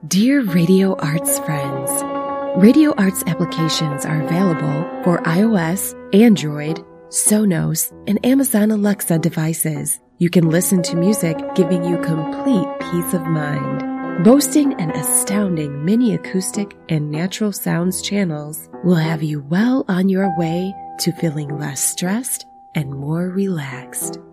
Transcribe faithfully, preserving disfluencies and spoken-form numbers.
Dear Radio Arts friends, Radio Arts applications are available for iOS, Android, Sonos, and Amazon Alexa devices. You can listen to music, giving you complete peace of mind. Boasting an astounding mini acoustic and natural sounds channels will have you well on your way to feeling less stressed and more relaxed.